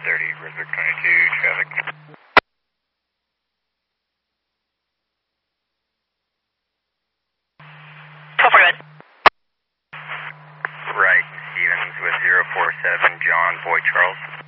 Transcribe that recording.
30, Brunswick 22, traffic. So far good. Right, Stevens with 047, John, Boy Charles.